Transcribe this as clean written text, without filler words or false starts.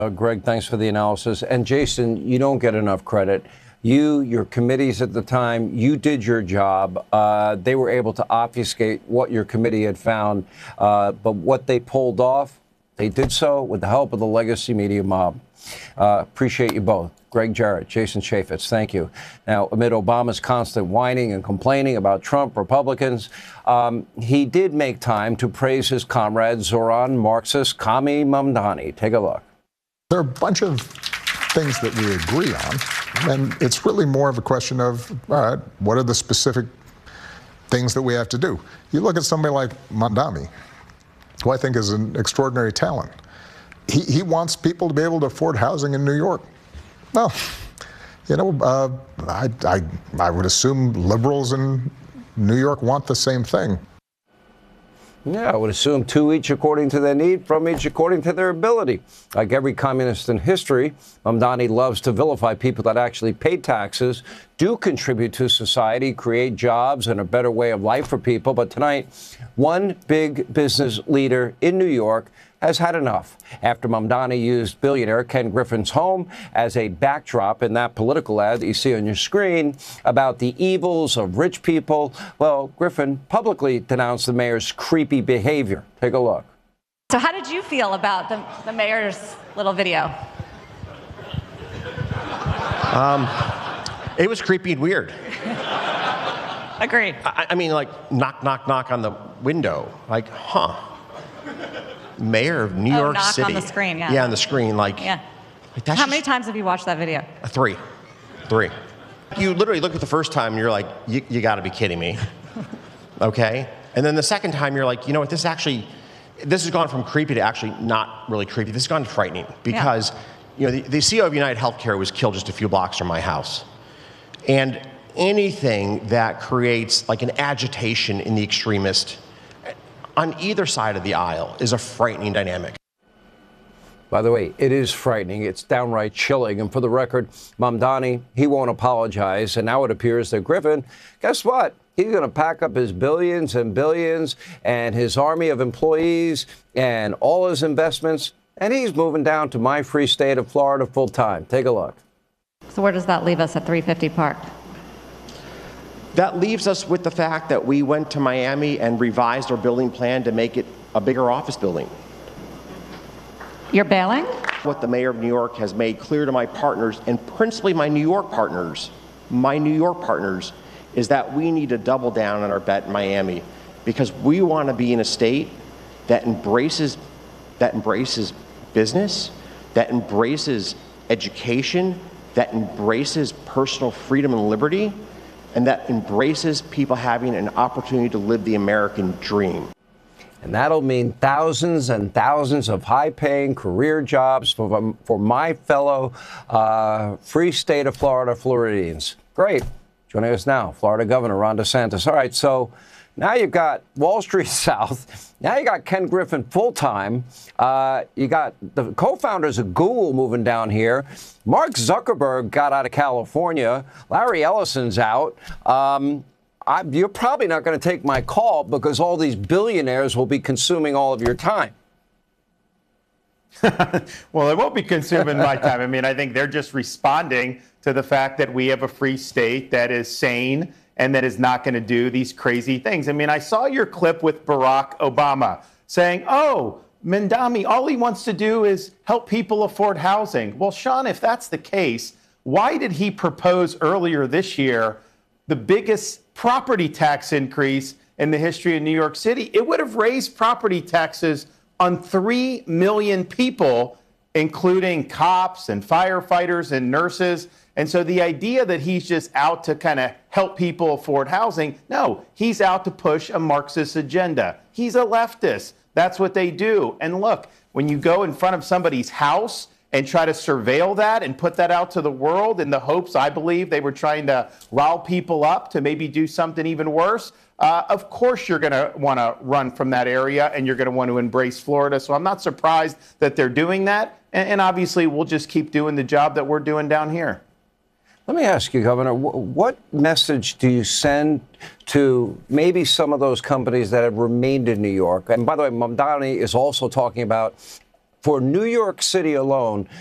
Greg, thanks for the analysis. And Jason, you don't get enough credit. Your committees at the time, you did your job. They were able to obfuscate what your committee had found. But what they pulled off, they did so with the help of the legacy media mob. Appreciate you both. Greg Jarrett, Jason Chaffetz, thank you. Now, amid Obama's constant whining and complaining about Trump Republicans, he did make time to praise his comrade, Zoran Marxist Kami Mamdani. Take a look. There are a bunch of things that we agree on, and it's really more of a question of, all right, what are the specific things that we have to do? You look at somebody like Mamdani, who I think is an extraordinary talent. He wants people to be able to afford housing in New York. Well, you know, I would assume liberals in New York want the same thing. Yeah, I would assume two each according to their need, from each according to their ability. Like every communist in history, Mamdani loves to vilify people that actually pay taxes, do contribute to society, create jobs and a better way of life for people. But tonight, one big business leader in New York has had enough after Mamdani used billionaire Ken Griffin's home as a backdrop in that political ad that you see on your screen about the evils of rich people. Well, Griffin publicly denounced the mayor's creepy behavior. Take a look. So how did you feel about the mayor's little video? It was creepy and weird. Agreed. I mean, like, knock, knock, knock on the window. Like, huh. Mayor of New York knock City. On the screen, yeah. Yeah, on the screen, like. Yeah. Like that's How many times have you watched that video? Three. You literally look at the first time and you're like, you got to be kidding me. Okay? And then the second time you're like, you know what, this has gone from creepy to actually not really creepy. This has gone frightening because, you know, the CEO of United Healthcare was killed just a few blocks from my house. And anything that creates like an agitation in the extremist on either side of the aisle is a frightening dynamic. By the way, it is frightening. It's downright chilling. And for the record, Mamdani, he won't apologize. And now it appears that Griffin, guess what? He's going to pack up his billions and billions and his army of employees and all his investments, and he's moving down to my free state of Florida full time. Take a look. So where does that leave us at 350 Park? That leaves us with the fact that we went to Miami and revised our building plan to make it a bigger office building. You're bailing? What the mayor of New York has made clear to my partners, and principally my New York partners, is that we need to double down on our bet in Miami because we want to be in a state that embraces business, that embraces education, that embraces personal freedom and liberty, and that embraces people having an opportunity to live the American dream. And that'll mean thousands and thousands of high-paying career jobs for my fellow free state of Florida Floridians. Great. Joining us now, Florida Governor Ron DeSantis. All right, so now you've got Wall Street South. Now you got Ken Griffin full-time. You got the co-founders of Google moving down here. Mark Zuckerberg got out of California. Larry Ellison's out. You're probably not going to take my call because all these billionaires will be consuming all of your time. Well, it won't be consuming my time. I mean, I think they're just responding to the fact that we have a free state that is sane and that is not going to do these crazy things. I mean, I saw your clip with Barack Obama saying, oh, Mamdani, all he wants to do is help people afford housing. Well, Sean, if that's the case, why did he propose earlier this year the biggest property tax increase in the history of New York City? It would have raised property taxes on 3 million people, including cops and firefighters and nurses. And so the idea that he's just out to kind of help people afford housing, no, he's out to push a Marxist agenda. He's a leftist. That's what they do. And look, when you go in front of somebody's house and try to surveil that and put that out to the world in the hopes, I believe, they were trying to rile people up to maybe do something even worse, of course you're going to want to run from that area and you're going to want to embrace Florida. So I'm not surprised that they're doing that. And obviously, we'll just keep doing the job that we're doing down here. Let me ask you, Governor, what message do you send to maybe some of those companies that have remained in New York? And by the way, Mamdani is also talking about for New York City alone,